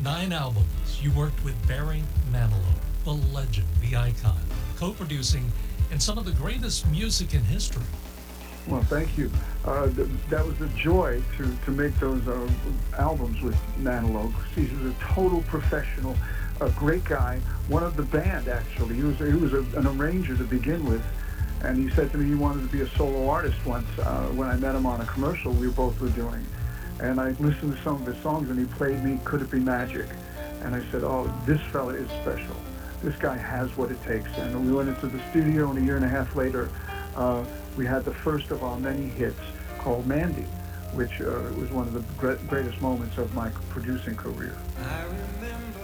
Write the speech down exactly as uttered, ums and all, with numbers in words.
Nine albums. You worked with Barry Manilow, the legend, the icon, co-producing in some of the greatest music in history. Well, thank you. Uh, th- that was a joy to, to make those uh, albums with Manilow. He was a total professional, a great guy, one of the band, actually. He was, he was a, an arranger to begin with, and he said to me he wanted to be a solo artist once. Uh, when I met him on a commercial we both were doing, and I listened to some of his songs, and he played me Could It Be Magic? And I said, oh, this fella is special. This guy has what it takes. And we went into the studio, and a year and a half later, uh, we had the first of our many hits called Mandy, which uh, was one of the great, greatest moments of my producing career. I remember